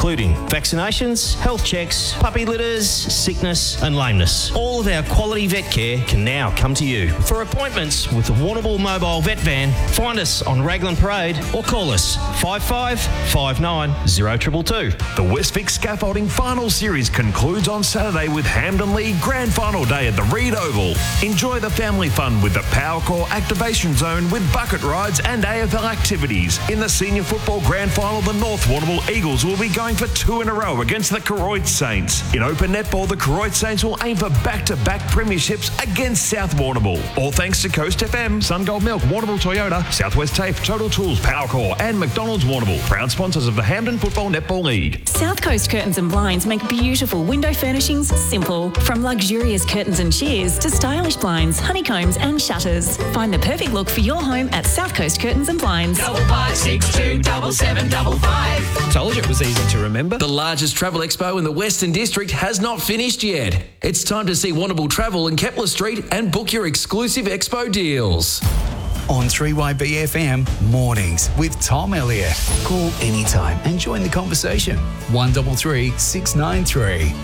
including vaccinations, health checks, puppy litters, sickness and lameness. All of our quality vet care can now come to you. For appointments with the Warrnambool Mobile Vet Van, find us on Raglan Parade or call us 55 59 0222. The West Vic Scaffolding Final Series concludes on Saturday with Hampden League Grand Final Day at the Reed Oval. Enjoy the family fun with the Powercore Activation Zone with bucket rides and AFL activities. In the Senior Football Grand Final, the North Warrnambool Eagles will be going for 2 in a row against the Koroit Saints. In Open Netball, the Koroit Saints will aim for back-to-back premierships against South Warrnambool. All thanks to Coast FM, SunGold Milk, Warrnambool Toyota, Southwest Tape, Total Tools, Powercore and McDonald's Warrnambool, proud sponsors of the Hampden Football Netball League. South Coast Curtains and Blinds make beautiful window furnishings simple. From luxurious curtains and shears to stylish blinds, honeycombs and shutters. Find the perfect look for your home at South Coast Curtains and Blinds. 5562 7755. Told you it was easy to remember. The largest travel expo in the Western District has not finished yet. It's time to see Warrnambool Travel in Kepler Street and book your exclusive expo deals. On 3YBFM Mornings with Tom Elliott. Call anytime and join the conversation. 133 693.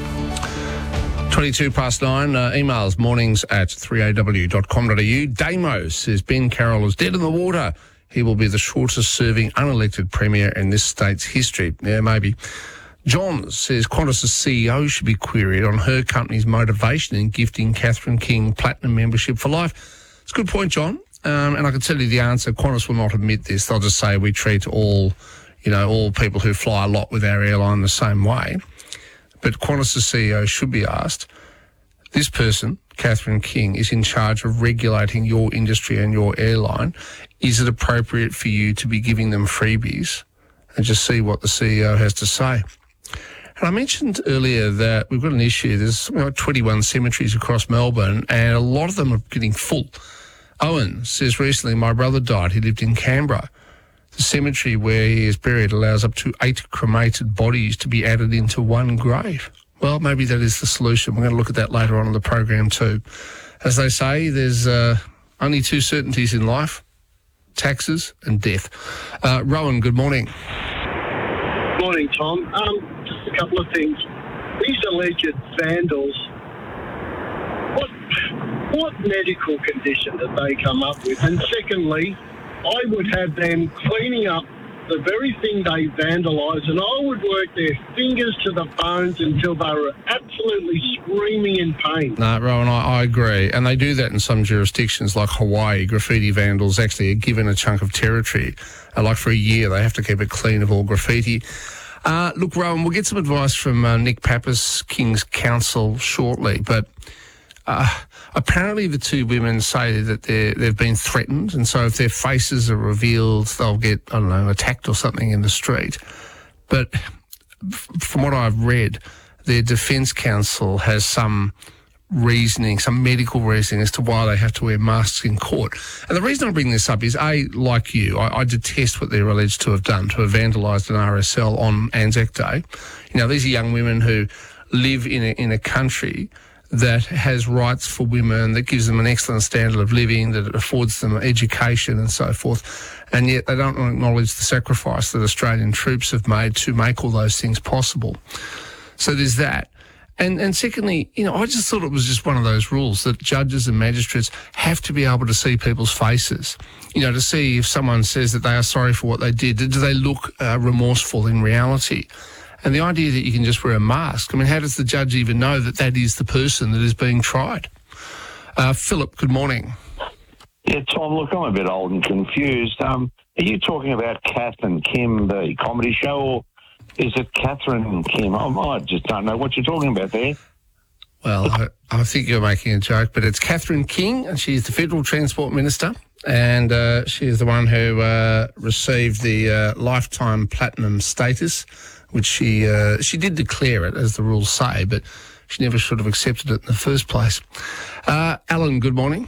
22 past 9, emails mornings at 3aw.com.au. Damo says Ben Carroll is dead in the water. He will be the shortest serving unelected premier in this state's history. Yeah, maybe. John says Qantas' CEO should be queried on her company's motivation in gifting Catherine King platinum membership for life. It's a good point, John. And I can tell you the answer. Qantas will not admit this. They'll just say we treat all people who fly a lot with our airline the same way. But Qantas' CEO should be asked, this person, Catherine King, is in charge of regulating your industry and your airline. Is it appropriate for you to be giving them freebies? And just see what the CEO has to say. And I mentioned earlier that we've got an issue. There's 21 cemeteries across Melbourne, and a lot of them are getting full. Owen says recently, my brother died. He lived in Canberra. The cemetery where he is buried allows up to 8 cremated bodies to be added into one grave. Well, maybe that is the solution. We're going to look at that later on in the program too. As they say, there's only 2 certainties in life, taxes and death. Rowan, good morning. Morning, Tom. Just a couple of things. These alleged vandals, what medical condition did they come up with? And secondly, I would have them cleaning up the very thing they vandalised, and I would work their fingers to the bones until they were absolutely screaming in pain. No, Rowan, I agree. And they do that in some jurisdictions like Hawaii. Graffiti vandals actually are given a chunk of territory. Like for a year, they have to keep it clean of all graffiti. Look, Rowan, we'll get some advice from Nick Pappas, King's Counsel, shortly, but apparently the 2 women say that they've been threatened, and so if their faces are revealed, they'll get, attacked or something in the street. But from what I've read, their defence counsel has some reasoning, some medical reasoning as to why they have to wear masks in court. And the reason I bring this up is, like you, I detest what they're alleged to have done, to have vandalised an RSL on Anzac Day. These are young women who live in a country that has rights for women, that gives them an excellent standard of living, that affords them education and so forth, and yet they don't acknowledge the sacrifice that Australian troops have made to make all those things possible. So there's that. And secondly, I just thought it was just one of those rules that judges and magistrates have to be able to see people's faces, to see if someone says that they are sorry for what they did. Do they look remorseful in reality? And the idea that you can just wear a mask, how does the judge even know that that is the person that is being tried? Philip, good morning. Yeah, Tom, look, I'm a bit old and confused. Are you talking about Kath and Kim, the comedy show, or is it Catherine and Kim? I just don't know what you're talking about there. Well, I think you're making a joke, but it's Catherine King, and she's the Federal Transport Minister, and she is the one who received the lifetime platinum status, which she did declare it, as the rules say, but she never should have accepted it in the first place. Alan, good morning.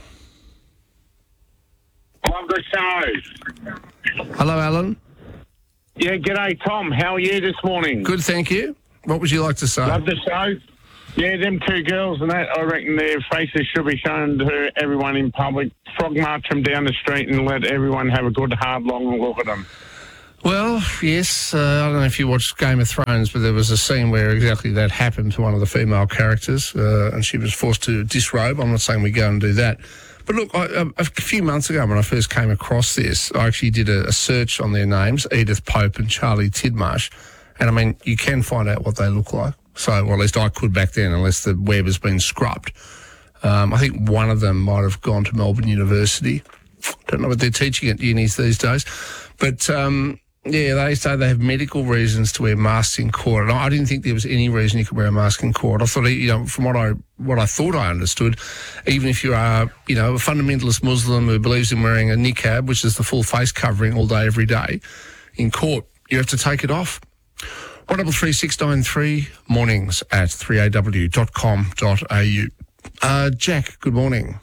Love the show. Hello, Alan. Yeah, g'day, Tom. How are you this morning? Good, thank you. What would you like to say? Love the show. Yeah, them 2 girls and that, I reckon their faces should be shown to everyone in public. Frog march them down the street and let everyone have a good, hard, long look at them. Well, yes. I don't know if you watched Game of Thrones, but there was a scene where exactly that happened to one of the female characters, and she was forced to disrobe. I'm not saying we go and do that. But look, a few months ago when I first came across this, I actually did a search on their names, Edith Pope and Charlie Tidmarsh. And, I mean, you can find out what they look like. So, or at least I could back then, unless the web has been scrubbed. I think one of them might have gone to Melbourne University. Don't know what they're teaching at unis these days. But, yeah, they say they have medical reasons to wear masks in court. And I didn't think there was any reason you could wear a mask in court. I thought, you know, from what I thought I understood, even if you are, you know, a fundamentalist Muslim who believes in wearing a niqab, which is the full face covering all day, every day, in court, you have to take it off. 133693 mornings at 3aw.com.au. Jack, good morning.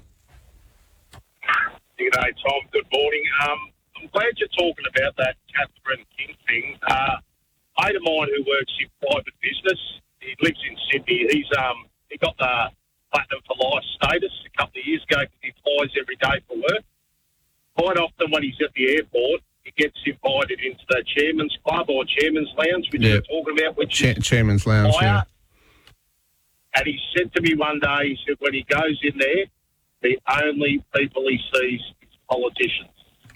G'day, Tom. Good morning. I'm glad you're talking about that Catherine King thing. A mate of mine who works in private business, he lives in Sydney. He got the Platinum for Life status a couple of years ago because he flies every day for work. Quite often when he's at the airport, he gets invited into the Chairman's Club or Chairman's Lounge, which you're talking about, which is Chairman's Lounge, higher. yeah. And he said to me one day, he said when he goes in there, the only people he sees is politicians.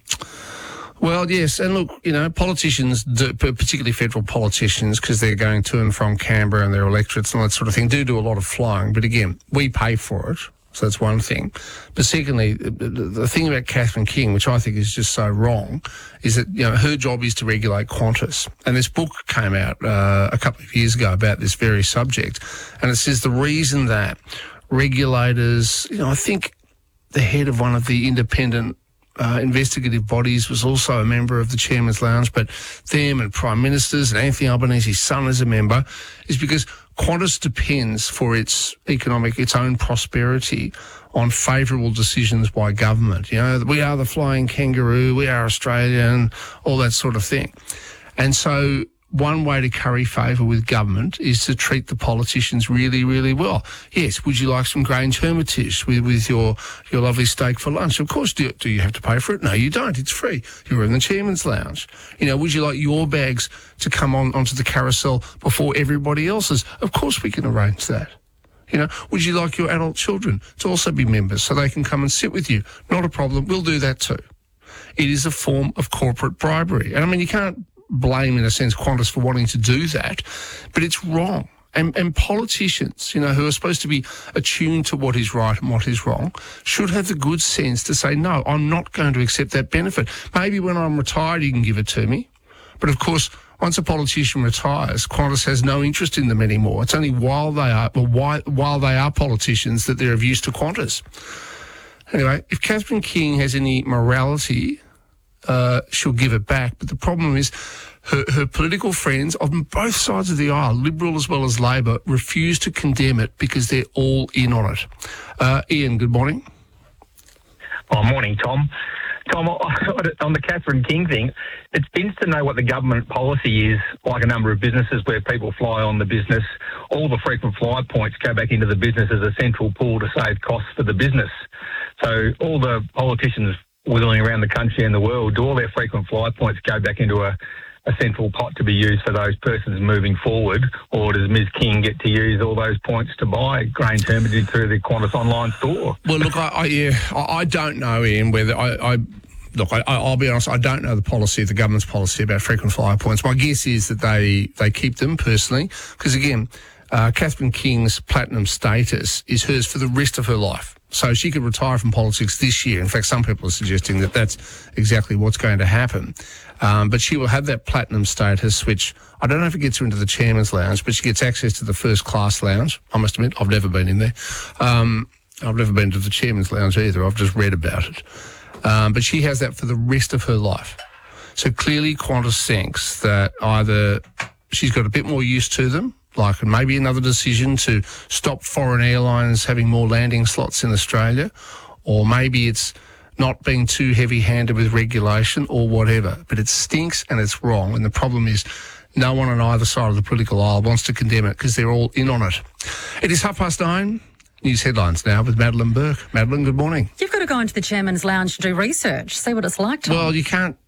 Well, yes, and look, you know, politicians, particularly federal politicians, because they're going to and from Canberra and their electorates and that sort of thing, do a lot of flying. But again, we pay for it, so that's one thing. But secondly, the thing about Catherine King, which I think is just so wrong, is that, you know, her job is to regulate Qantas. And this book came out a couple of years ago about this very subject, and it says the reason that regulators, you know, I think the head of one of the independent investigative bodies was also a member of the Chairman's Lounge, but them and Prime Ministers and Anthony Albanese's son is a member, is because Qantas depends for its own prosperity on favourable decisions by government. You know, we are the flying kangaroo, we are Australian, all that sort of thing. And so one way to curry favour with government is to treat the politicians really, really well. Yes, would you like some Grange Hermitage with your lovely steak for lunch? Of course. Do you have to pay for it? No, you don't. It's free. You're in the Chairman's Lounge. You know, would you like your bags to come onto the carousel before everybody else's? Of course we can arrange that. You know, would you like your adult children to also be members so they can come and sit with you? Not a problem. We'll do that too. It is a form of corporate bribery. And I mean, you can't blame, in a sense, Qantas for wanting to do that, but it's wrong. And politicians, you know, who are supposed to be attuned to what is right and what is wrong, should have the good sense to say, no, I'm not going to accept that benefit. Maybe when I'm retired, you can give it to me. But of course, once a politician retires, Qantas has no interest in them anymore. It's only while they are politicians that they're of use to Qantas. Anyway, if Catherine King has any morality, she'll give it back. But the problem is her political friends on both sides of the aisle, Liberal as well as Labor, refuse to condemn it because they're all in on it. Ian, good morning. Oh, morning, Tom. Tom, on the Catherine King thing, it's interesting to know what the government policy is, like a number of businesses where people fly on the business. All the frequent flyer points go back into the business as a central pool to save costs for the business. So all the politicians whittling around the country and the world, do all their frequent flyer points go back into a central pot to be used for those persons moving forward, or does Ms King get to use all those points to buy Grange Hermitage through the Qantas online store? Well, look, I don't know, Ian, whether I'll be honest, I don't know the government's policy about frequent flyer points. My guess is that they keep them personally, because again, Catherine King's platinum status is hers for the rest of her life. So she could retire from politics this year. In fact, some people are suggesting that that's exactly what's going to happen. But she will have that platinum status, which I don't know if it gets her into the Chairman's Lounge, but she gets access to the first class lounge. I must admit, I've never been in there. I've never been to the Chairman's Lounge either. I've just read about it. But she has that for the rest of her life. So clearly Qantas thinks that either she's got a bit more use to them, like maybe another decision to stop foreign airlines having more landing slots in Australia, or maybe it's not being too heavy-handed with regulation or whatever. But it stinks and it's wrong. And the problem is no one on either side of the political aisle wants to condemn it because they're all in on it. It is 9:30. News headlines now with Madeline Burke. Madeline, good morning. You've got to go into the Chairman's Lounge to do research, see what it's like, Tom. Well, you can't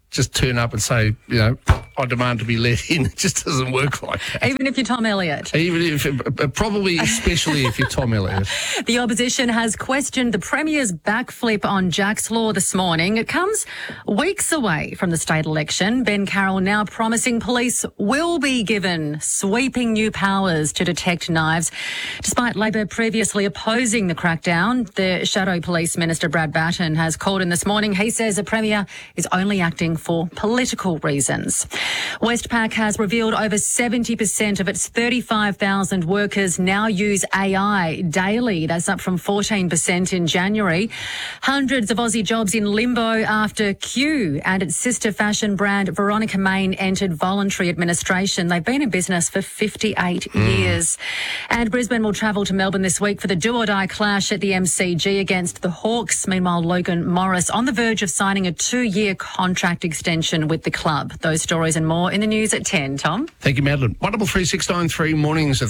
just turn up and say, I demand to be let in. It just doesn't work like that. Even if you're Tom Elliott. Even if, probably especially if you're Tom Elliott. The opposition has questioned the Premier's backflip on Jack's Law this morning. It comes weeks away from the state election. Ben Carroll now promising police will be given sweeping new powers to detect knives. Despite Labor previously opposing the crackdown, the Shadow Police Minister Brad Batten has called in this morning. He says the Premier is only acting for political reasons. Westpac has revealed over 70% of its 35,000 workers now use AI daily. That's up from 14% in January. Hundreds of Aussie jobs in limbo after Q and its sister fashion brand Veronica Main entered voluntary administration. They've been in business for 58 years. And Brisbane will travel to Melbourne this week for the do-or-die clash at the MCG against the Hawks. Meanwhile, Logan Morris on the verge of signing a 2-year contract extension with the club. Those stories and more in the news at 10. Tom? Thank you, Madeline. 133693 mornings at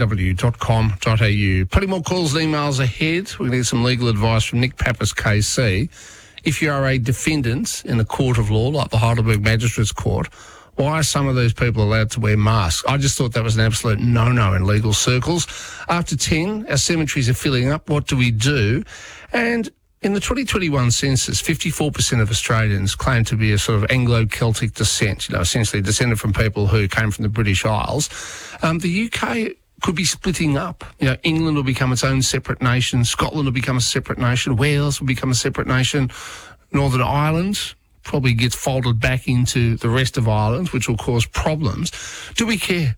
3aw.com.au. Plenty more calls and emails ahead. We're going to get some legal advice from Nick Pappas, KC. If you are a defendant in a court of law, like the Heidelberg Magistrates Court, why are some of those people allowed to wear masks? I just thought that was an absolute no-no in legal circles. After 10, our cemeteries are filling up. What do we do? And in the 2021 census, 54% of Australians claim to be a sort of Anglo-Celtic descent, essentially descended from people who came from the British Isles. The UK could be splitting up. England will become its own separate nation. Scotland will become a separate nation. Wales will become a separate nation. Northern Ireland probably gets folded back into the rest of Ireland, which will cause problems. Do we care?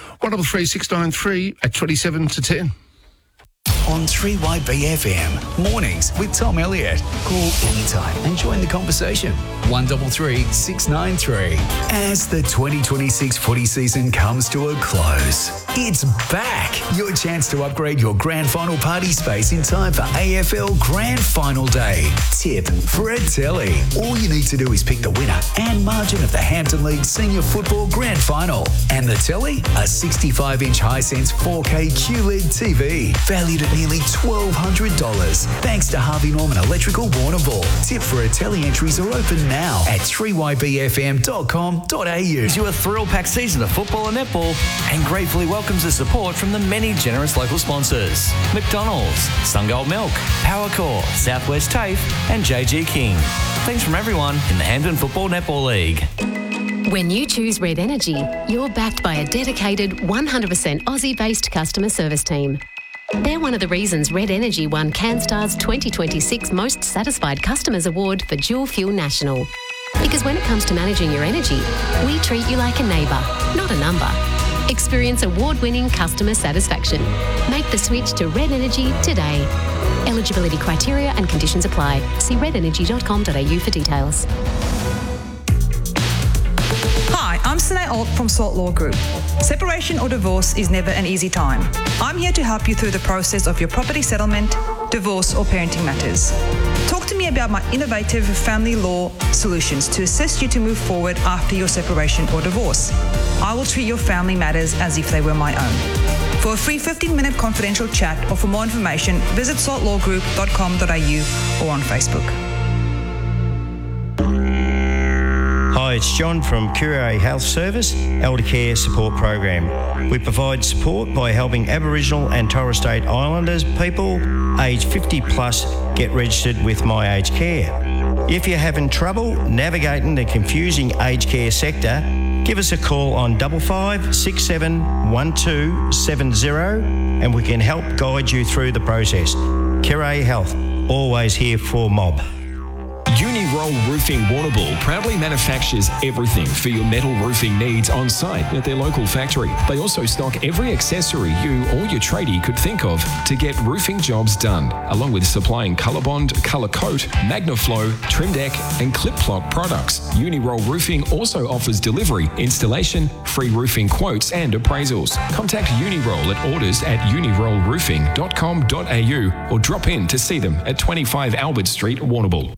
133693 at 27 to 10. On 3YBFM, mornings with Tom Elliott. Call anytime and join the conversation. 133 693. As the 2026 footy season comes to a close, it's back. Your chance to upgrade your grand final party space in time for AFL Grand Final Day. Tip for a telly. All you need to do is pick the winner and margin of the Hampton League Senior Football Grand Final. And the telly? A 65-inch Hisense 4K QLED TV, valued at nearly $1,200. Thanks to Harvey Norman Electrical Warrnambool. Tip for a telly entries are open now at 3ybfm.com.au. To a thrill-packed season of football and netball, and gratefully welcomes the support from the many generous local sponsors: McDonald's, Sungold Milk, Powercore, Southwest TAFE, and JG King. Thanks from everyone in the Hampton Football Netball League. When you choose Red Energy, you're backed by a dedicated 100% Aussie-based customer service team. They're one of the reasons Red Energy won CanStar's 2026 Most Satisfied Customers Award for Dual Fuel National. Because when it comes to managing your energy, we treat you like a neighbour, not a number. Experience award-winning customer satisfaction. Make the switch to Red Energy today. Eligibility criteria and conditions apply. See redenergy.com.au for details. Hi, I'm Sine Alt from Salt Law Group. Separation or divorce is never an easy time. I'm here to help you through the process of your property settlement, divorce or parenting matters. Talk to me about my innovative family law solutions to assist you to move forward after your separation or divorce. I will treat your family matters as if they were my own. For a free 15-minute confidential chat or for more information, visit saltlawgroup.com.au or on Facebook. Hi, it's John from Curie Health Service, Elder Care Support Program. We provide support by helping Aboriginal and Torres Strait Islanders people aged 50 plus get registered with My Aged Care. If you're having trouble navigating the confusing aged care sector, give us a call on 55 67 1270 and we can help guide you through the process. Curie Health, always here for mob. Uniroll Roofing Warrnambool proudly manufactures everything for your metal roofing needs on site at their local factory. They also stock every accessory you or your tradie could think of to get roofing jobs done, along with supplying Colorbond, Colour Coat, Magnaflow, Trim Deck and Clip Lock products. Uniroll Roofing also offers delivery, installation, free roofing quotes and appraisals. Contact Uniroll at orders@unirollroofing.com.au or drop in to see them at 25 Albert Street, Warrnambool.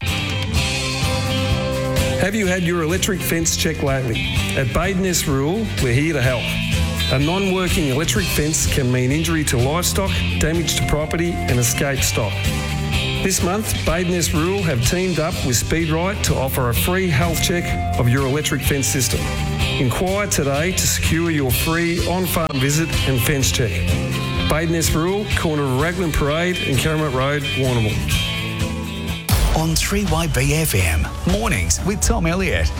Have you had your electric fence checked lately? At Badeness Rule, we're here to help. A non-working electric fence can mean injury to livestock, damage to property and escaped stock. This month, Badeness Rural have teamed up with Speedrite to offer a free health check of your electric fence system. Inquire today to secure your free on-farm visit and fence check. Badeness Rural, corner of Raglan Parade and Caramel Road, Warrnambool. On 3YB FM, mornings with Tom Elliott.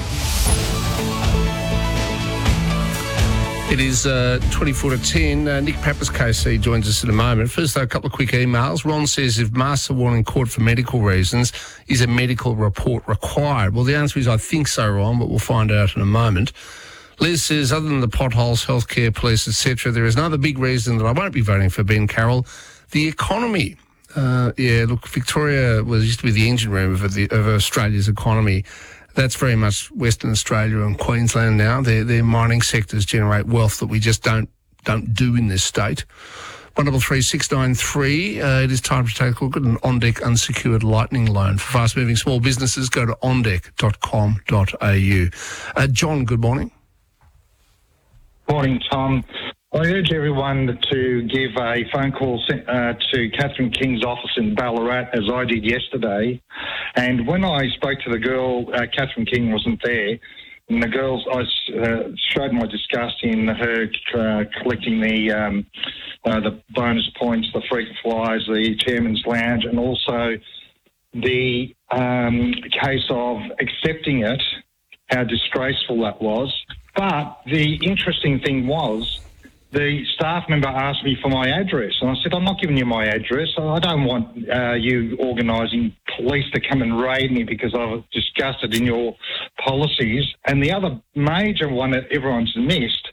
It is 24 to 10. Nick Pappas, KC, joins us in a moment. First, though, a couple of quick emails. Ron says, if masks are worn in court for medical reasons, is a medical report required? Well, the answer is I think so, Ron, but we'll find out in a moment. Liz says, other than the potholes, healthcare, police, etc., there is another big reason that I won't be voting for Ben Carroll, the economy. Victoria used to be the engine room of Australia's economy. That's very much Western Australia and Queensland now. Their mining sectors generate wealth that we just don't do in this state. 133693. It is time to take a look at an OnDeck unsecured lightning loan for fast-moving small businesses. Go to ondeck.com.au. John, good morning. Morning, Tom. I urge everyone to give a phone call to Catherine King's office in Ballarat, as I did yesterday. And when I spoke to the girl, Catherine King wasn't there. And the girls, I showed my disgust in her collecting the bonus points, the frequent flyers, the chairman's lounge, and also the case of accepting it, how disgraceful that was. But the interesting thing was, the staff member asked me for my address, and I said, I'm not giving you my address. I don't want you organising police to come and raid me because I was disgusted in your policies. And the other major one that everyone's missed,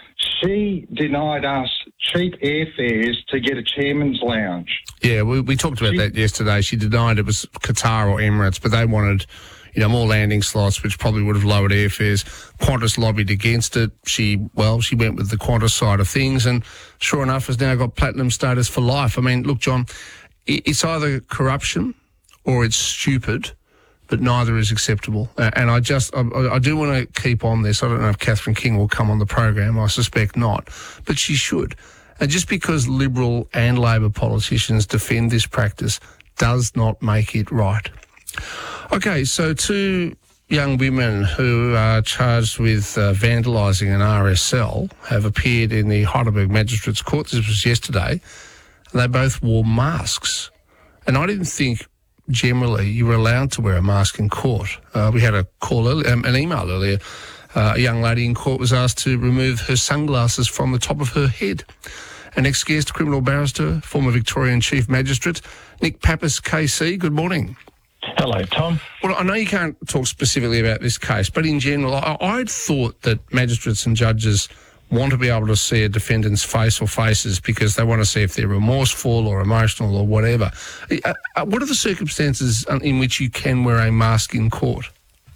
she denied us cheap airfares to get a chairman's lounge. Yeah, we talked about that yesterday. She denied it was Qatar or Emirates, but they wanted more landing slots, which probably would have lowered airfares. Qantas lobbied against it. She went with the Qantas side of things, and sure enough, has now got platinum status for life. I mean, look, John, it's either corruption or it's stupid, but neither is acceptable. And I do want to keep on this. I don't know if Catherine King will come on the program. I suspect not, but she should. And just because Liberal and Labor politicians defend this practice does not make it right. Okay, so two young women who are charged with vandalising an RSL have appeared in the Heidelberg Magistrates Court. This was yesterday. And they both wore masks. And I didn't think generally you were allowed to wear a mask in court. We had an email earlier. A young lady in court was asked to remove her sunglasses from the top of her head. Our next guest, criminal barrister, former Victorian Chief Magistrate, Nick Pappas, KC. Good morning. Hello, Tom. Well, I know you can't talk specifically about this case, but in general, I'd thought that magistrates and judges want to be able to see a defendant's face or faces because they want to see if they're remorseful or emotional or whatever. What are the circumstances in which you can wear a mask in court?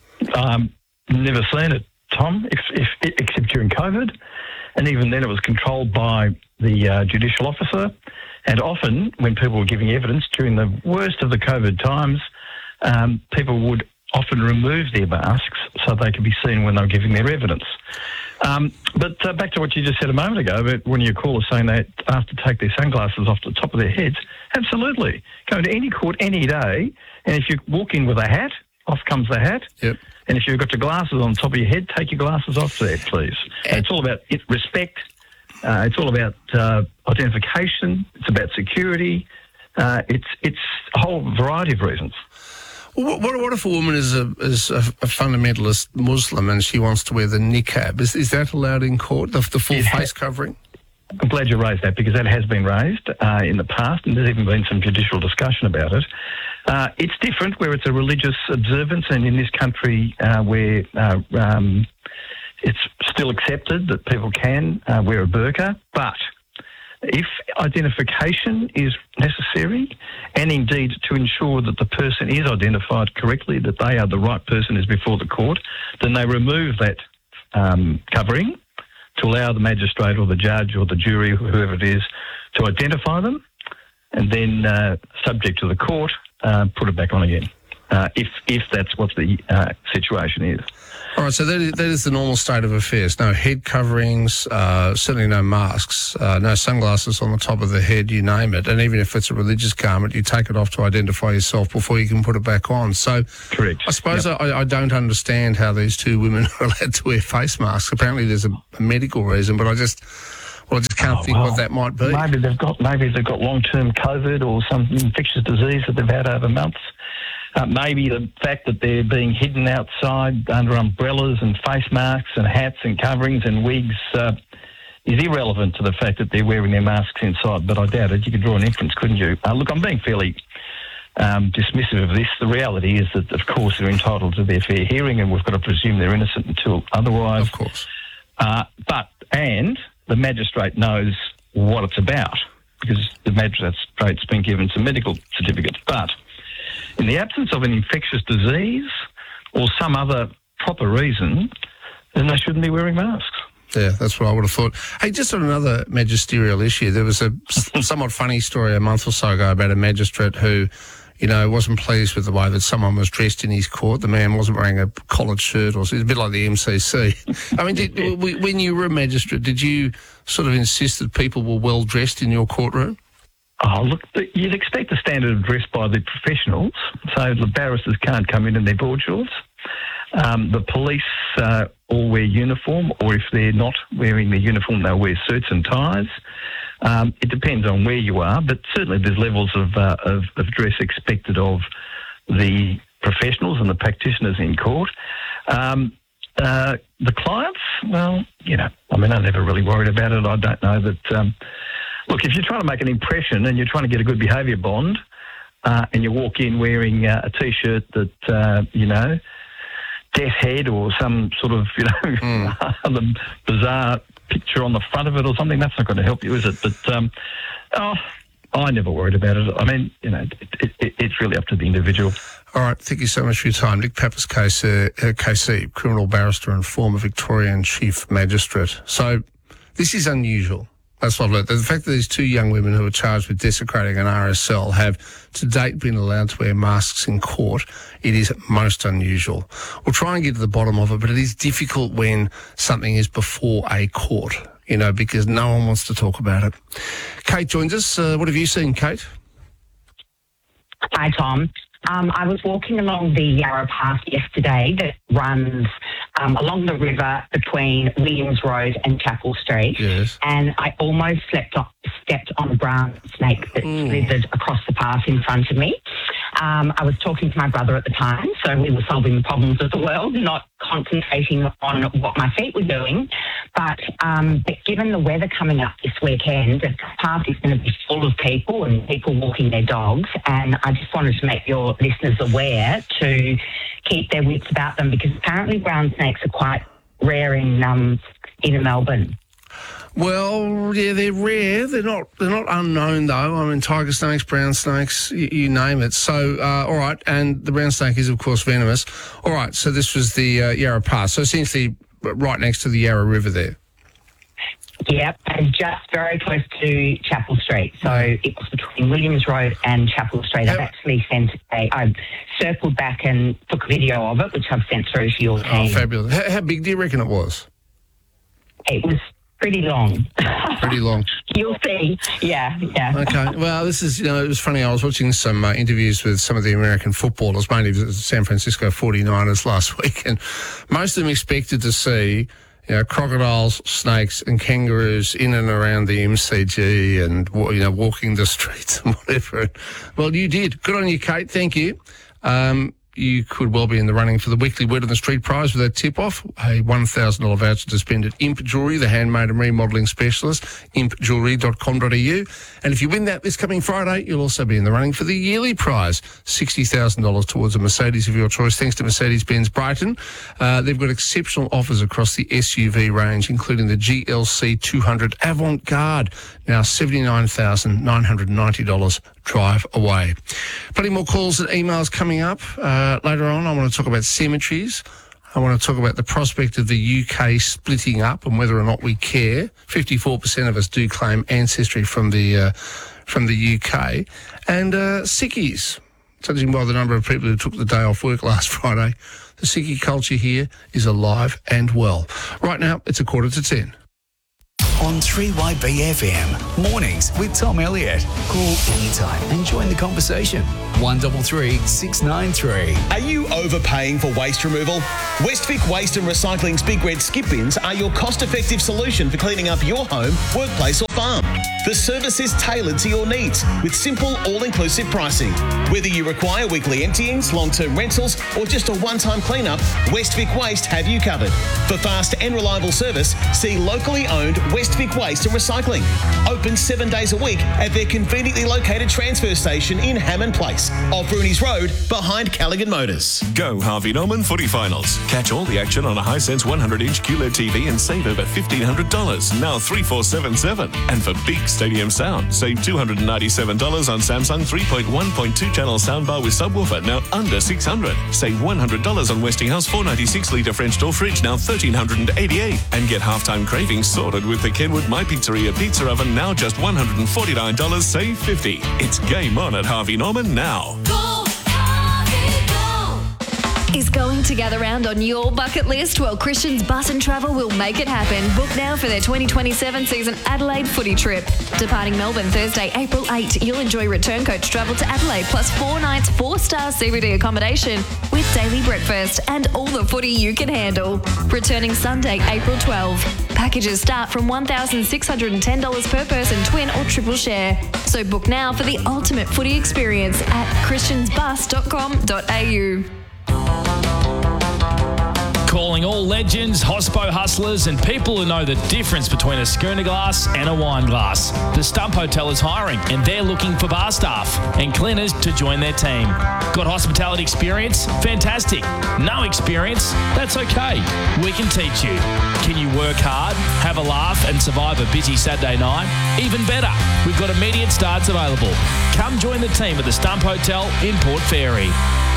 Never seen it, Tom, except during COVID. And even then it was controlled by the judicial officer. And often when people were giving evidence during the worst of the COVID times, people would often remove their masks so they could be seen when they were giving their evidence. But back to what you just said a moment ago about when your caller saying they have to take their sunglasses off the top of their heads, absolutely. Go to any court any day, and if you walk in with a hat, off comes the hat. Yep. And if you've got your glasses on top of your head, take your glasses off there, please. And it's all about respect. It's all about identification. It's about security. It's a whole variety of reasons. What if a woman is a fundamentalist Muslim and she wants to wear the niqab? Is that allowed in court, the full face covering? I'm glad you raised that because that has been raised in the past, and there's even been some judicial discussion about it. It's different where it's a religious observance, and in this country where it's still accepted that people can wear a burqa, but if identification is necessary, and indeed to ensure that the person is identified correctly, that they are the right person is before the court, then they remove that covering to allow the magistrate or the judge or the jury, whoever it is, to identify them, and then, subject to the court, put it back on again, if that's what the situation is. All right, so that is the normal state of affairs. No head coverings, certainly no masks, no sunglasses on the top of the head, you name it. And even if it's a religious garment, you take it off to identify yourself before you can put it back on. So correct. I suppose I don't understand how these two women are allowed to wear face masks. Apparently there's a medical reason, but I just can't think what that might be. Maybe they've got long-term COVID or some infectious disease that they've had over months. Maybe the fact that they're being hidden outside under umbrellas and face masks and hats and coverings and wigs is irrelevant to the fact that they're wearing their masks inside. But I doubt it. You could draw an inference, couldn't you? Look, I'm being fairly dismissive of this. The reality is that, of course, they're entitled to their fair hearing, and we've got to presume they're innocent until otherwise. Of course. And the magistrate knows what it's about because the magistrate's been given some medical certificates. But in the absence of an infectious disease or some other proper reason, then they shouldn't be wearing masks. Yeah, that's what I would have thought. Hey, just on another magisterial issue, there was a somewhat funny story a month or so ago about a magistrate who, wasn't pleased with the way that someone was dressed in his court. The man wasn't wearing a collared shirt, or it's a bit like the MCC. I mean, when you were a magistrate, did you sort of insist that people were well dressed in your courtroom? Oh, look, you'd expect the standard of dress by the professionals. So the barristers can't come in their board shorts. The police all wear uniform, or if they're not wearing their uniform, they'll wear suits and ties. It depends on where you are, but certainly there's levels of dress expected of the professionals and the practitioners in court. The clients, well, I'm never really worried about it. I don't know that... Look, if you're trying to make an impression and you're trying to get a good behaviour bond and you walk in wearing a T-shirt that, death head or some sort of, other bizarre picture on the front of it or something, that's not going to help you, is it? But, I never worried about it. I mean, it's really up to the individual. All right, thank you so much for your time. Nick Pappas, KC, criminal barrister and former Victorian Chief Magistrate. So this is unusual. That's what I've learned. The fact that these two young women who are charged with desecrating an RSL have to date been allowed to wear masks in court, it is most unusual. We'll try and get to the bottom of it, but it is difficult when something is before a court, because no one wants to talk about it. Kate joins us. What have you seen, Kate? Hi, Tom. I was walking along the Yarra Path yesterday that runs along the river between Williams Road and Chapel Street. Yes. And I almost stepped on a brown snake that slithered across the path in front of me. I was talking to my brother at the time, so we were solving the problems of the world, not concentrating on what my feet were doing. But given the weather coming up this weekend, the path is going to be full of people and people walking their dogs. And I just wanted to make your listeners aware to keep their wits about them, because apparently brown snakes are quite rare in Melbourne. Well, yeah, they're rare. They're not unknown, though. I mean, tiger snakes, brown snakes, you name it. So, all right, and the brown snake is, of course, venomous. All right, so this was the Yarra Pass. So essentially right next to the Yarra River there. Yep, and just very close to Chapel Street. So it was between Williams Road and Chapel Street. Yep. I've actually I circled back and took a video of it, which I've sent through to your team. Oh, fabulous. How big do you reckon it was? It was pretty long. Pretty long. You'll see. Yeah. Okay. Well, this is, it was funny. I was watching some interviews with some of the American footballers, mainly the San Francisco 49ers last week, and most of them expected to see crocodiles, snakes and kangaroos in and around the MCG and, walking the streets and whatever. Well, you did. Good on you, Kate. Thank you. You could well be in the running for the weekly Word on the Street prize with that tip-off, a $1,000 voucher to spend at Imp Jewellery, the handmade and remodelling specialist, impjewellery.com.au. And if you win that this coming Friday, you'll also be in the running for the yearly prize, $60,000 towards a Mercedes of your choice, thanks to Mercedes-Benz Brighton. They've got exceptional offers across the SUV range, including the GLC 200 Avant-Garde, now $79,990. Drive away. Plenty more calls and emails coming up. Later on, I want to talk about cemeteries. I want to talk about the prospect of the UK splitting up and whether or not we care. 54% of us do claim ancestry from the UK. And sickies. Judging by the number of people who took the day off work last Friday, The Sikhi culture here is alive and well. Right now, it's 9:45. On 3YBFM, mornings with Tom Elliott. Call anytime and join the conversation. 133 693. Are you overpaying for waste removal? Westvic Waste and Recycling's Big Red Skip Bins are your cost-effective solution for cleaning up your home, workplace or farm. The service is tailored to your needs with simple, all-inclusive pricing. Whether you require weekly emptyings, long-term rentals or just a one-time cleanup, Westvic Waste have you covered. For fast and reliable service, see locally owned Westvic Waste and Recycling. Open 7 days a week at their conveniently located transfer station in Hammond Place, off Rooney's Road, behind Callaghan Motors. Go Harvey Norman Footy Finals. Catch all the action on a Hisense 100-inch QLED TV and save over $1,500, now 3477. And for big stadium sound, save $297 on Samsung 3.1.2 channel soundbar with subwoofer, now under $600. Save $100 on Westinghouse 496-litre French door fridge, now $1,388. And get halftime cravings sorted with the Kenwood My Pizzeria pizza oven, now just $149, save $50. It's game on at Harvey Norman now. Is going to gather round on your bucket list? Well, Christian's Bus and Travel will make it happen. Book now for their 2027 season Adelaide footy trip. Departing Melbourne Thursday, April 8, you'll enjoy return coach travel to Adelaide plus 4 nights, 4-star CBD accommodation with daily breakfast and all the footy you can handle. Returning Sunday, April 12. Packages start from $1,610 per person, twin or triple share. So book now for the ultimate footy experience at christiansbus.com.au. Calling all legends, hospo hustlers and people who know the difference between a schooner glass and a wine glass. The Stump Hotel is hiring and they're looking for bar staff and cleaners to join their team. Got hospitality experience? Fantastic. No experience? That's okay. We can teach you. Can you work hard, have a laugh and survive a busy Saturday night? Even better, we've got immediate starts available. Come join the team at the Stump Hotel in Port Fairy.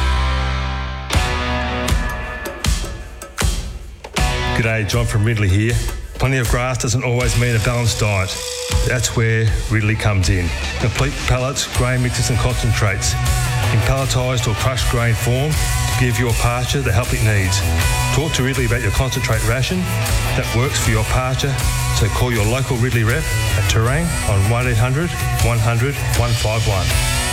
G'day, John from Ridley here. Plenty of grass doesn't always mean a balanced diet. That's where Ridley comes in. Complete pellets, grain mixes and concentrates in pelletised or crushed grain form to give your pasture the help it needs. Talk to Ridley about your concentrate ration that works for your pasture, so call your local Ridley rep at Terrain on 1800 100 151.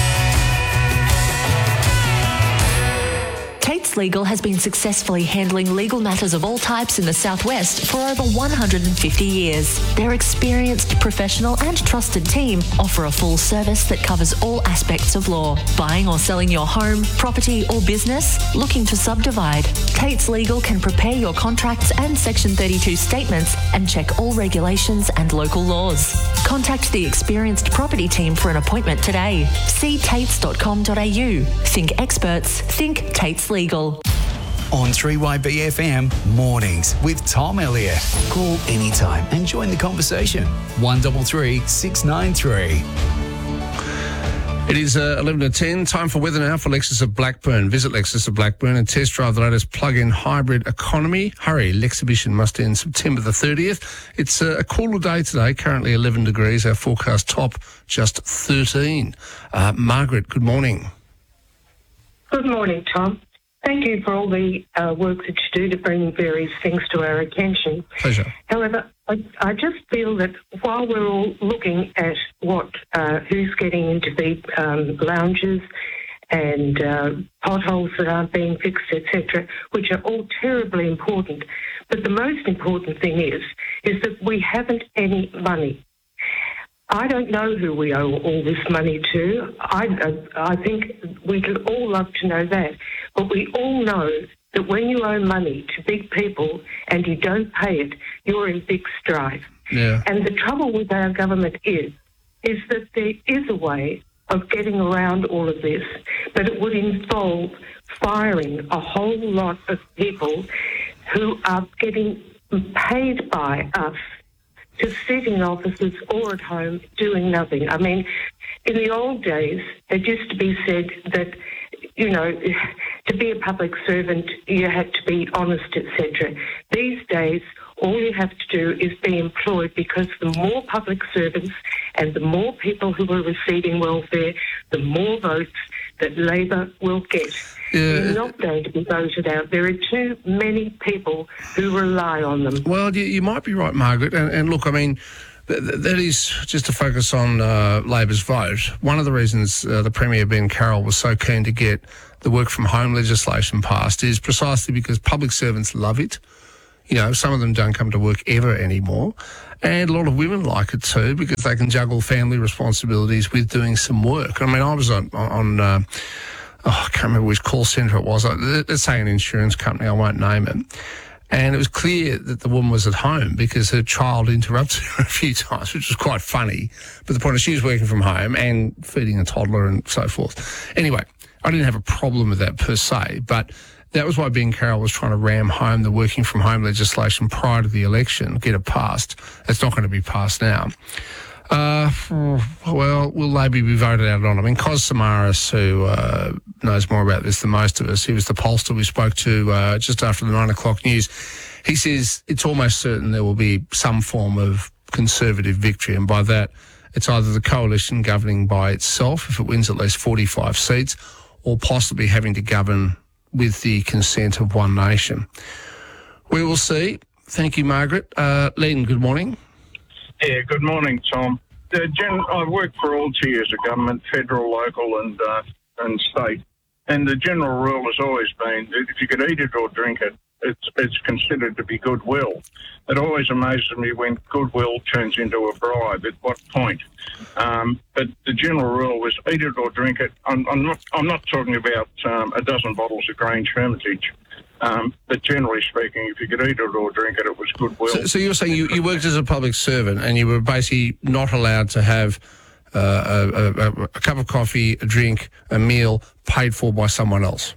Tate's Legal has been successfully handling legal matters of all types in the Southwest for over 150 years. Their experienced, professional and trusted team offer a full service that covers all aspects of law. Buying or selling your home, property or business? Looking to subdivide? Tate's Legal can prepare your contracts and Section 32 statements and check all regulations and local laws. Contact the experienced property team for an appointment today. See tates.com.au. Think experts. Think Tate's Legal. On 3YBFM, mornings with Tom Elliott. Call anytime and join the conversation. 133 693. It is 11:10. Time for weather now for Lexus of Blackburn. Visit Lexus of Blackburn and test drive the latest plug-in hybrid economy. Hurry, Lexhibition must end September the 30th. It's a cooler day today, currently 11 degrees. Our forecast top just 13. Margaret, good morning. Good morning, Tom. Thank you for all the work that you do to bring various things to our attention. Pleasure. However, I just feel that while we're all looking at who's getting into the lounges and potholes that aren't being fixed, etc., which are all terribly important, but the most important thing is that we haven't any money. I don't know who we owe all this money to. I think we could all love to know that. But we all know that when you owe money to big people and you don't pay it, you're in big strife. Yeah. And the trouble with our government is that there is a way of getting around all of this, but it would involve firing a whole lot of people who are getting paid by us to sit in offices or at home doing nothing. I mean, in the old days, it used to be said that, you know, to be a public servant, you had to be honest, etc. These days, all you have to do is be employed, because the more public servants and the more people who are receiving welfare, the more votes, that Labor will get. They're not going to be voted out. There are too many people who rely on them. Well, you might be right, Margaret. And look, I mean, that is just to focus on Labor's vote. One of the reasons the Premier, Ben Carroll, was so keen to get the work from home legislation passed is precisely because public servants love it. You know, some of them don't come to work ever anymore. And a lot of women like it too because they can juggle family responsibilities with doing some work. I mean, I was on I can't remember which call centre it was. Let's say an insurance company, I won't name it. And it was clear that the woman was at home because her child interrupted her a few times, which was quite funny. But the point is she was working from home and feeding a toddler and so forth. Anyway, I didn't have a problem with that per se, but that was why Ben Carroll was trying to ram home the working from home legislation prior to the election, get it passed. It's not going to be passed now. Well, will Labor be voted out on? I mean, Cos Samaras, who knows more about this than most of us, he was the pollster we spoke to just after the 9 o'clock news. He says it's almost certain there will be some form of Conservative victory, and by that, it's either the coalition governing by itself, if it wins at least 45 seats, or possibly having to govern with the consent of one nation. We will see. Thank you, Margaret. Len, good morning. Yeah, good morning, Tom. I've worked for all tiers of government, federal, local and state, and the general rule has always been that if you could eat it or drink it, it's considered to be goodwill. It always amazes me when goodwill turns into a bribe. At what point? But the general rule was eat it or drink it. I'm not talking about a dozen bottles of Grange Hermitage. But generally speaking, if you could eat it or drink it, it was goodwill. So you're saying you worked as a public servant and you were basically not allowed to have a cup of coffee, a drink, a meal paid for by someone else?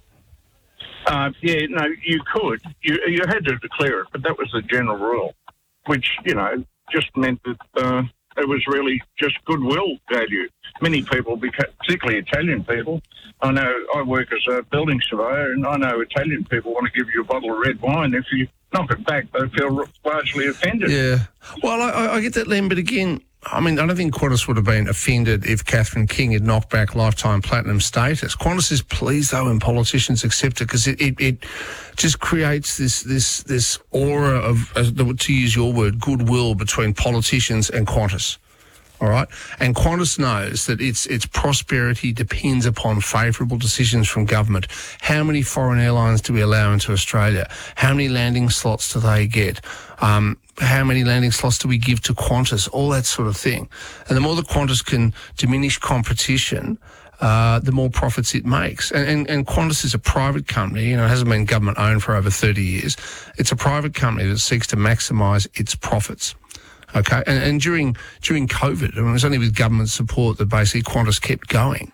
Yeah, no, you could. You had to declare it, but that was the general rule, which, just meant that it was really just goodwill value. Many people, particularly Italian people, I know I work as a building surveyor, and I know Italian people want to give you a bottle of red wine. If you knock it back, they feel largely offended. Yeah. Well, I get that, Len, but again, I mean, I don't think Qantas would have been offended if Catherine King had knocked back lifetime platinum status. Qantas is pleased, though, when politicians accept it because it just creates this aura of, to use your word, goodwill between politicians and Qantas. All right? And Qantas knows that its prosperity depends upon favourable decisions from government. How many foreign airlines do we allow into Australia? How many landing slots do they get? How many landing slots do we give to Qantas? All that sort of thing. And the more that Qantas can diminish competition, the more profits it makes. And Qantas is a private company, it hasn't been government owned for over 30 years. It's a private company that seeks to maximise its profits. Okay, and during COVID, it was only with government support that basically Qantas kept going.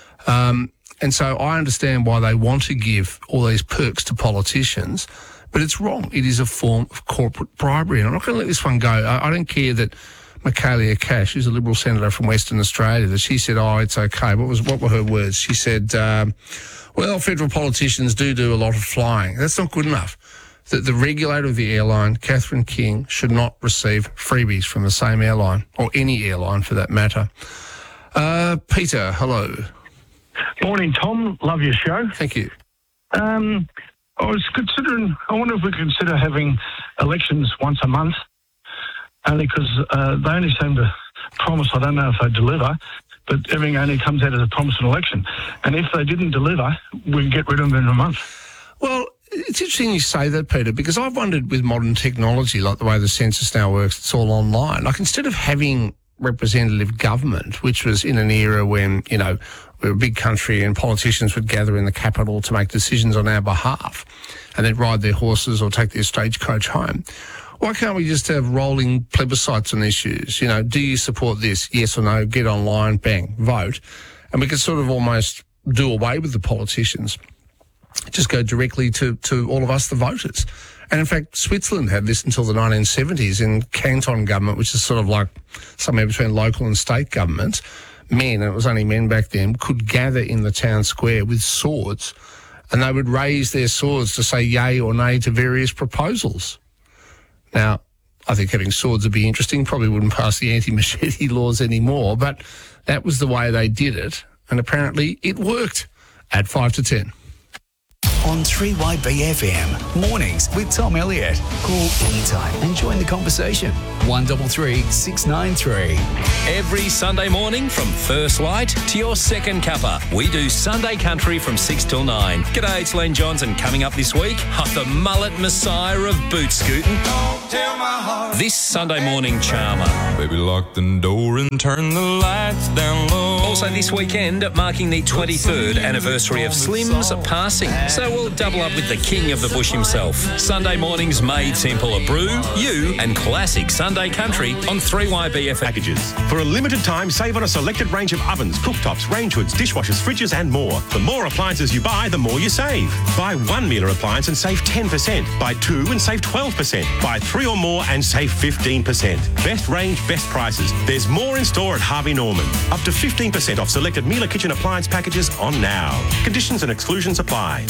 And so I understand why they want to give all these perks to politicians, but it's wrong. It is a form of corporate bribery, and I'm not going to let this one go. I don't care that Michaelia Cash, who's a Liberal senator from Western Australia, that she said, "Oh, it's okay." What were her words? She said, "Well, federal politicians do a lot of flying." That's not good enough. The regulator of the airline, Catherine King, should not receive freebies from the same airline, or any airline for that matter. Peter, hello. Morning, Tom. Love your show. Thank you. I wonder if we consider having elections once a month, only because they only seem to promise, I don't know if they deliver, but everything only comes out as a promise in election. And if they didn't deliver, we can get rid of them in a month. Well, it's interesting you say that, Peter, because I've wondered with modern technology, like the way the census now works, it's all online. Like instead of having representative government, which was in an era when, we're a big country and politicians would gather in the capital to make decisions on our behalf and then ride their horses or take their stagecoach home. Why can't we just have rolling plebiscites on issues? Do you support this? Yes or no? Get online, bang, vote. And we could sort of almost do away with the politicians. Just go directly to all of us, the voters. And in fact, Switzerland had this until the 1970s in canton government, which is sort of like somewhere between local and state government. Men, and it was only men back then, could gather in the town square with swords and they would raise their swords to say yay or nay to various proposals. Now, I think having swords would be interesting, probably wouldn't pass the anti-machete laws anymore, but that was the way they did it, and apparently it worked. at 5 to 10. On 3YBFM, mornings with Tom Elliott. Call anytime and join the conversation. 133 693. Every Sunday morning from first light to your second cuppa, we do Sunday Country from 6 till 9. G'day, it's Len Johnson. Coming up this week, the mullet messiah of boot scooting. This Sunday morning charmer. Baby, lock the door and turn the lights down low. Also this weekend, marking the 23rd anniversary of Slim's passing. So we'll double up with the king of the bush himself. Sunday mornings made simple. A brew, you, and classic Sunday Country on 3YBF packages. For a limited time, save on a selected range of ovens, cooktops, range hoods, dishwashers, fridges and more. The more appliances you buy, the more you save. Buy one Miele appliance and save 10%. Buy two and save 12%. Buy three or more and save 15%. Best range, best prices. There's more in store at Harvey Norman. Up to 15% off selected Miele kitchen appliance packages on now. Conditions and exclusions apply.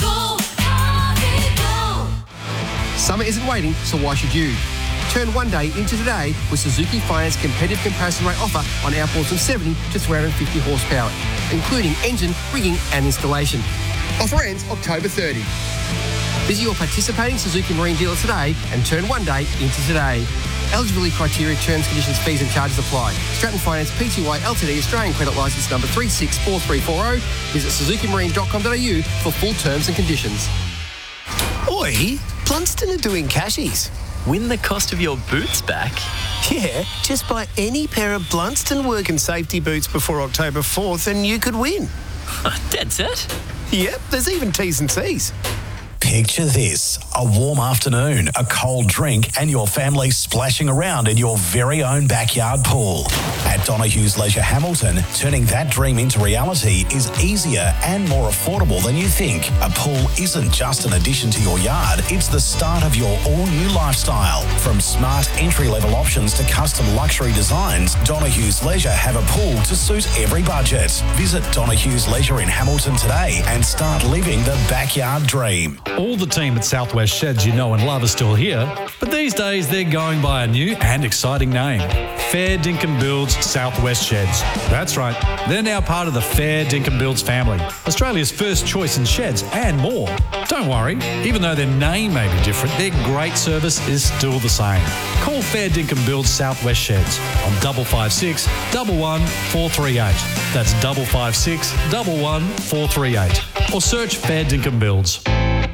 Summer isn't waiting, so why should you? Turn one day into today with Suzuki Finance competitive comparison rate offer on outboards from 70 to 350 horsepower, including engine, rigging and installation. Offer ends October 30. Visit your participating Suzuki Marine dealer today and turn one day into today. Eligibility criteria, terms, conditions, fees and charges apply. Stratton Finance Pty Ltd Australian Credit Licence number 364340. Visit suzukimarine.com.au for full terms and conditions. Oi, Blunston are doing cashies. Win the cost of your boots back? Yeah, just buy any pair of Blunston work and safety boots before October 4th and you could win. Dead set? Yep, there's even T's and C's. Picture this, a warm afternoon, a cold drink and your family splashing around in your very own backyard pool. At Donohue's Leisure Hamilton, turning that dream into reality is easier and more affordable than you think. A pool isn't just an addition to your yard, it's the start of your all-new lifestyle. From smart entry-level options to custom luxury designs, Donohue's Leisure have a pool to suit every budget. Visit Donohue's Leisure in Hamilton today and start living the backyard dream. All the team at Southwest Sheds you know and love are still here, but these days they're going by a new and exciting name. Fair Dinkum Builds Southwest Sheds. That's right, they're now part of the Fair Dinkum Builds family, Australia's first choice in sheds and more. Don't worry, even though their name may be different, their great service is still the same. Call Fair Dinkum Builds Southwest Sheds on 556 11 438. That's 556 11 438. Or search Fair Dinkum Builds.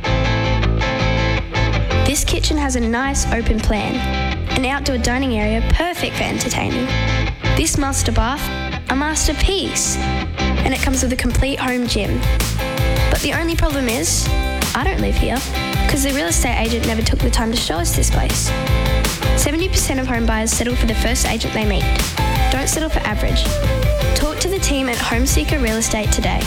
This kitchen has a nice open plan, an outdoor dining area perfect for entertaining. This master bath, a masterpiece, and it comes with a complete home gym. But the only problem is, I don't live here, because the real estate agent never took the time to show us this place. 70% of home buyers settle for the first agent they meet. Don't settle for average. Talk to the team at Homeseeker Real Estate today.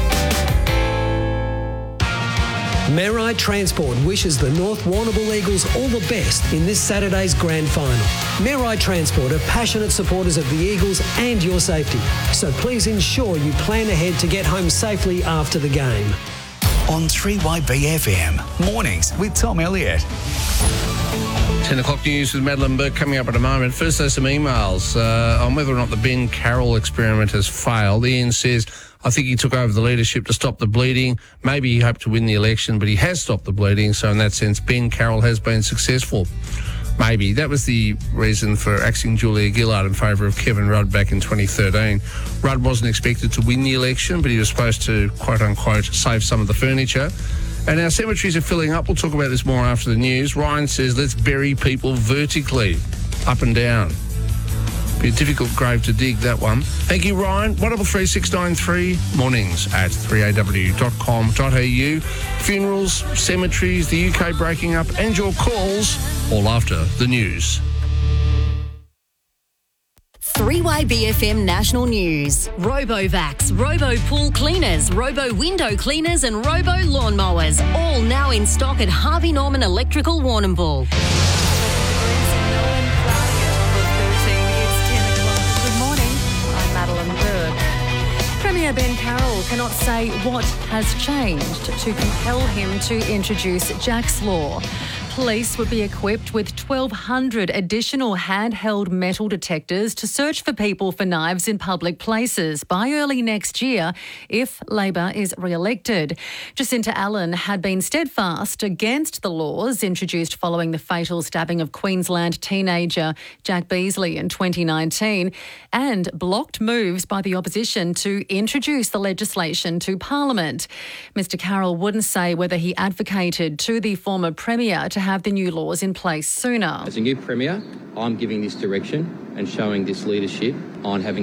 Merri Transport wishes the North Warrnambool Eagles all the best in this Saturday's grand final. Merri Transport are passionate supporters of the Eagles and your safety, so please ensure you plan ahead to get home safely after the game. On 3YBFM, mornings with Tom Elliott. 10 o'clock news with Madeline Burke coming up in a moment. First, there's some emails on whether or not the Ben Carroll experiment has failed. Ian says, I think he took over the leadership to stop the bleeding. Maybe he hoped to win the election, but he has stopped the bleeding. So in that sense, Ben Carroll has been successful. Maybe. That was the reason for axing Julia Gillard in favour of Kevin Rudd back in 2013. Rudd wasn't expected to win the election, but he was supposed to, quote-unquote, save some of the furniture. And our cemeteries are filling up. We'll talk about this more after the news. Ryan says, let's bury people vertically, up and down. Be a difficult grave to dig, that one. Thank you, Ryan. 133693, mornings at 3aw.com.au. Funerals, cemeteries, the UK breaking up, and your calls, all after the news. 3YBFM National News. RoboVax, RoboPool Cleaners, Robo Window Cleaners and Robo Lawnmowers. All now in stock at Harvey Norman Electrical Warrnambool. Premier Ben Carroll cannot say what has changed to compel him to introduce Jack's Law. Police would be equipped with 1,200 additional handheld metal detectors to search for people for knives in public places by early next year if Labor is re-elected. Jacinta Allen had been steadfast against the laws introduced following the fatal stabbing of Queensland teenager Jack Beasley in 2019 and blocked moves by the opposition to introduce the legislation to Parliament. Mr Carroll wouldn't say whether he advocated to the former Premier to have the new laws in place sooner. As a new Premier, I'm giving this direction and showing this leadership on having